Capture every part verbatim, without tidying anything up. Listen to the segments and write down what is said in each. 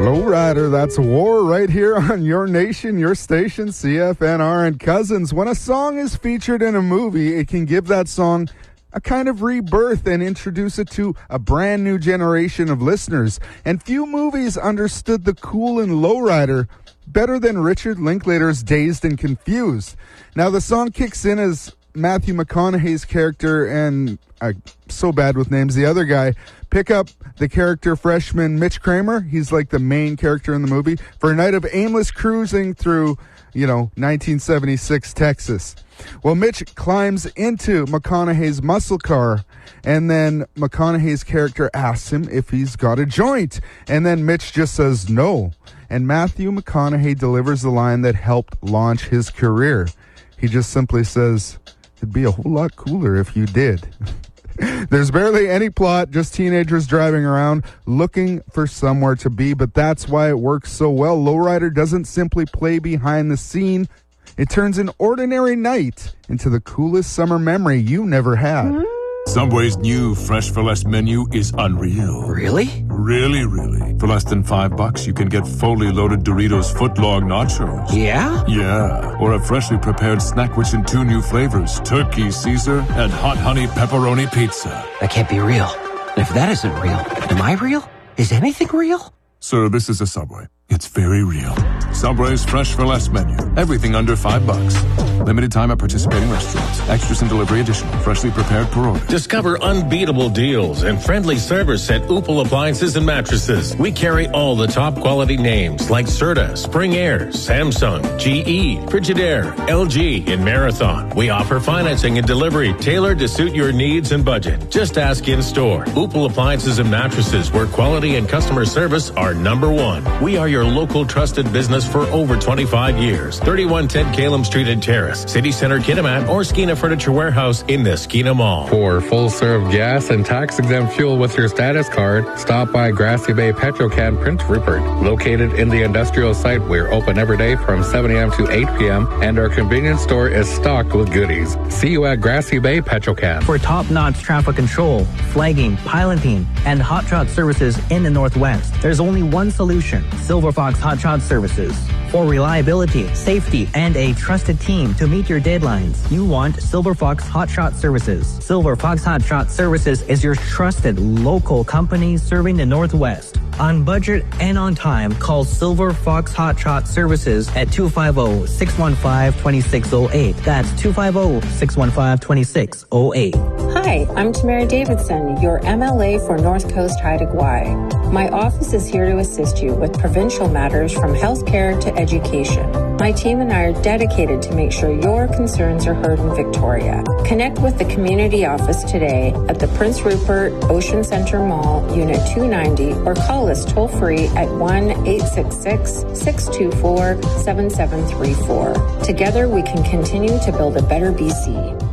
Lowrider, that's War right here on your nation, your station, C F N R and Cousins. When a song is featured in a movie, it can give that song a kind of rebirth and introduce it to a brand new generation of listeners. And few movies understood the cool in Lowrider better than Richard Linklater's Dazed and Confused. Now, the song kicks in as Matthew McConaughey's character and, I'm so bad with names, the other guy, pick up the character freshman Mitch Kramer. He's like the main character in the movie for a night of aimless cruising through, you know, nineteen seventy-six Texas. Well, Mitch climbs into McConaughey's muscle car, and then McConaughey's character asks him if he's got a joint, and then Mitch just says no, and Matthew McConaughey delivers the line that helped launch his career. He just simply says, "It'd be a whole lot cooler if you did." There's barely any plot, just teenagers driving around looking for somewhere to be, but that's why it works so well. Lowrider doesn't simply play behind the scene. It turns an ordinary night into the coolest summer memory you never had. Subway's new Fresh for Less menu is unreal. Really? Really, really. For less than five bucks, you can get fully loaded Doritos footlong nachos. Yeah? Yeah. Or a freshly prepared snack which in two new flavors, Turkey Caesar and Hot Honey Pepperoni Pizza. That can't be real. And if that isn't real, am I real? Is anything real? Sir, this is a Subway. It's very real. Subway's Fresh for Less menu. Everything under five bucks. Limited time at participating restaurants. Extras and delivery additional. Freshly prepared per order. Discover unbeatable deals and friendly service at Opal Appliances and Mattresses. We carry all the top quality names like Serta, Spring Air, Samsung, G E, Frigidaire, L G, and Marathon. We offer financing and delivery tailored to suit your needs and budget. Just ask in store. Opal Appliances and Mattresses, where quality and customer service are number one. We are your local trusted business for over twenty-five years. thirty-one ten Calum Street in Terrace, City Center Kitimat, or Skeena Furniture Warehouse in the Skeena Mall. For full-serve gas and tax-exempt fuel with your status card, stop by Grassy Bay Petrocan Prince Rupert. Located in the industrial site, we're open every day from seven a.m. to eight p.m., and our convenience store is stocked with goodies. See you at Grassy Bay Petrocan. For top-notch traffic control, flagging, piloting, and hot shot services in the Northwest, there's only one solution: Silver Fox Hot Shot Services. For reliability, safety, and a trusted team to meet your deadlines, you want Silver Fox Hot Shot Services. Silver Fox Hot Shot Services is your trusted local company serving the Northwest. On budget and on time, call Silver Fox Hot Shot Services at two five zero, six one five, two six zero eight. That's two five zero, six one five, two six zero eight. Hi, I'm Tamara Davidson, your M L A for North Coast Haida Gwaii. My office is here to assist you with provincial matters from healthcare to education. My team and I are dedicated to make sure your concerns are heard in Victoria. Connect with the community office today at the Prince Rupert Ocean Center Mall, Unit two ninety, or call us toll-free at one eight six six, six two four, seven seven three four. Together, we can continue to build a better B C.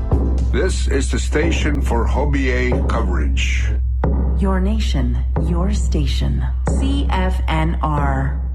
This is the station for Hobie coverage. Your nation, your station. C F N R.